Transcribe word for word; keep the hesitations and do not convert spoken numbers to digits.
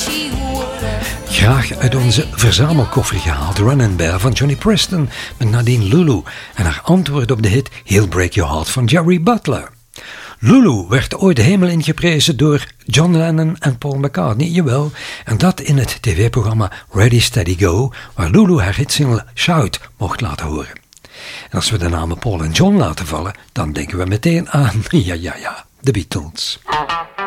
Graag uit onze verzamelkoffer gehaald Run and Bear van Johnny Preston met Nadine Lulu en haar antwoord op de hit He'll Break Your Heart van Jerry Butler. Lulu werd ooit de hemel ingeprezen door John Lennon en Paul McCartney, jawel, en dat in het tv-programma Ready Steady Go, waar Lulu haar hitsingle Shout mocht laten horen. En als we de namen Paul en John laten vallen, dan denken we meteen aan, ja ja ja, de Beatles.